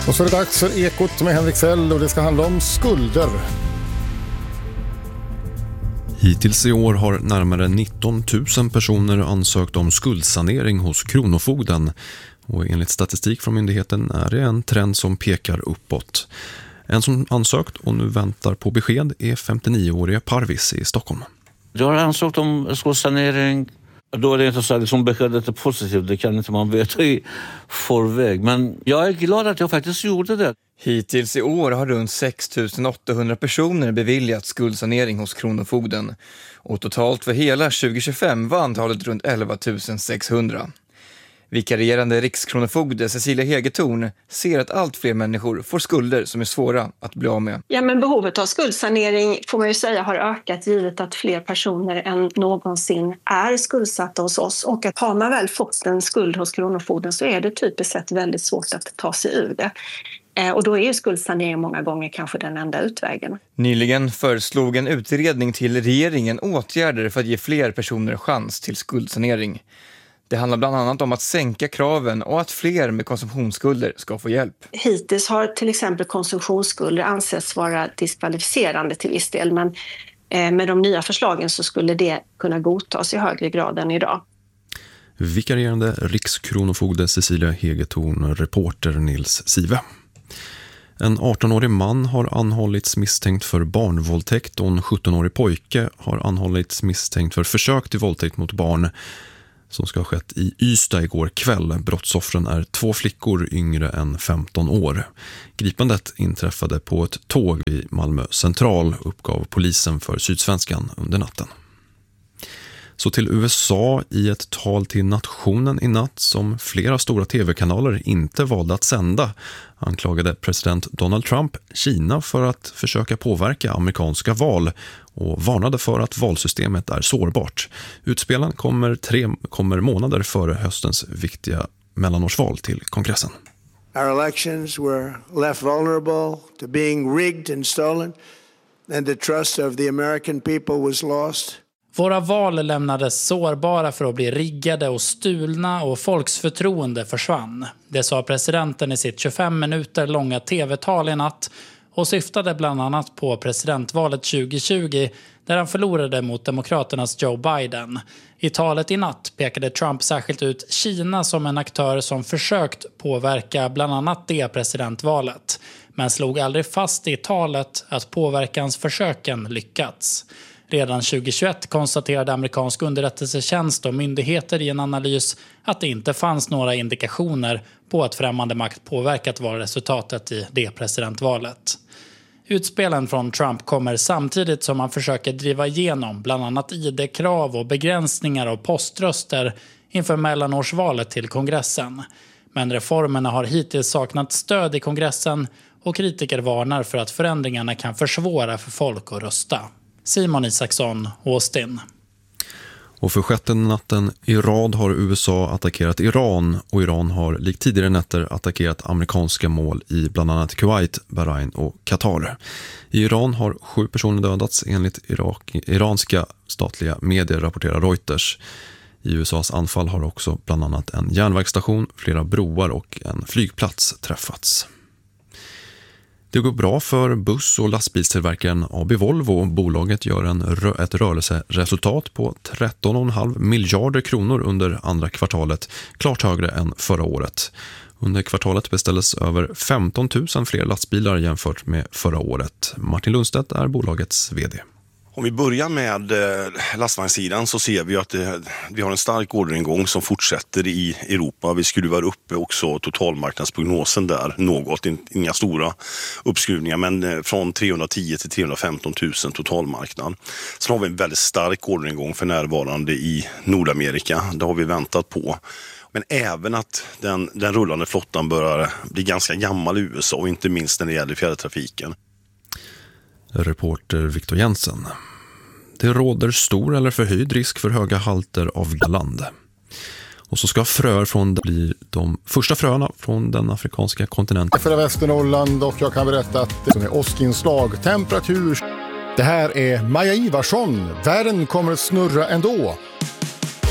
Och så är det dags för Ekot med Henrik Sell och det ska handla om skulder. Hittills i år har närmare 19 000 personer ansökt om skuldsanering hos Kronofogden. Och enligt statistik från myndigheten är det en trend som pekar uppåt. En som ansökt och nu väntar på besked är 59-åriga Parvis i Stockholm. Jag har ansökt om skuldsanering. Då är det inte så att liksom beskedet är positivt, det kan inte man veta i förväg. Men jag är glad att jag faktiskt gjorde det. Hittills i år har runt 6 800 personer beviljat skuldsanering hos Kronofogden. Och totalt för hela 2025 var antalet runt 11 600. Vikarierande rikskronofogde Cecilia Hegetorn ser att allt fler människor får skulder som är svåra att bli av med. Ja, men behovet av skuldsanering får man ju säga har ökat givet att fler personer än någonsin är skuldsatta hos oss. Och att har man väl fått en skuld hos Kronofogden så är det typiskt sett väldigt svårt att ta sig ur det. Och då är ju skuldsanering många gånger kanske den enda utvägen. Nyligen föreslog en utredning till regeringen åtgärder för att ge fler personer chans till skuldsanering. Det handlar bland annat om att sänka kraven och att fler med konsumtionsskulder ska få hjälp. Hittills har till exempel konsumtionsskulder ansetts vara diskvalificerande till viss del. Men med de nya förslagen så skulle det kunna godtas i högre grad än idag. Vikarierande rikskronofogde Cecilia Hegetorn, reporter Nils Sive. En 18-årig man har anhållits misstänkt för barnvåldtäkt och en 17-årig pojke har anhållits misstänkt för försök till våldtäkt mot barn som ska ha skett i Ystad igår kväll. Brottsoffren är 2 flickor yngre än 15 år. Gripandet inträffade på ett tåg i Malmö central, uppgav polisen för Sydsvenskan under natten. Så till USA. I ett tal till nationen i natt som flera stora tv-kanaler inte valde att sända anklagade president Donald Trump Kina för att försöka påverka amerikanska val och varnade för att valsystemet är sårbart. Utspelen kommer månader före höstens viktiga mellanårsval till kongressen. Our elections were left vulnerable to being rigged and stolen, and the trust of the American people was lost. Våra val lämnades sårbara för att bli riggade och stulna och folks förtroende försvann. Det sa presidenten i sitt 25 minuter långa tv-tal i natt och syftade bland annat på presidentvalet 2020 där han förlorade mot demokraternas Joe Biden. I talet i natt pekade Trump särskilt ut Kina som en aktör som försökt påverka bland annat det presidentvalet, men slog aldrig fast i talet att påverkansförsöken lyckats. Redan 2021 konstaterade amerikansk underrättelsetjänst och myndigheter i en analys att det inte fanns några indikationer på att främmande makt påverkat var resultatet i det presidentvalet. Utspelen från Trump kommer samtidigt som han försöker driva igenom bland annat ID-krav och begränsningar av poströster inför mellanårsvalet till kongressen. Men reformerna har hittills saknat stöd i kongressen och kritiker varnar för att förändringarna kan försvåra för folk att rösta. Simon Isaksson, Austin. Och för 6:e natten i rad har USA attackerat Iran och Iran har likt tidigare nätter attackerat amerikanska mål i bland annat Kuwait, Bahrain och Qatar. I Iran har 7 personer dödats enligt iranska statliga medier, rapporterar Reuters. I USAs anfall har också bland annat en järnvägsstation, flera broar och en flygplats träffats. Det går bra för buss- och lastbilstillverkaren AB Volvo. Bolaget gör ett rörelseresultat på 13,5 miljarder kronor under andra kvartalet, klart högre än förra året. Under kvartalet beställdes över 15 000 fler lastbilar jämfört med förra året. Martin Lundstedt är bolagets vd. Om vi börjar med lastvagnssidan så ser vi att vi har en stark orderingång som fortsätter i Europa. Vi skruvar upp också totalmarknadsprognosen där något, inga stora uppskruvningar, men från 310 till 315 000 totalmarknad. Sen har vi en väldigt stark orderingång för närvarande i Nordamerika. Det har vi väntat på. Men även att den rullande flottan börjar bli ganska gammal i USA och inte minst när det gäller fjärrtrafiken. Reporter Victor Jensen. Det råder stor eller förhöjd risk för höga halter av land. Och så ska fröer bli de första fröna från den afrikanska kontinenten. För Västernorrland och jag kan berätta att det är åskinslag, temperatur. Det här är Maja Ivarsson. Världen kommer att snurra ändå.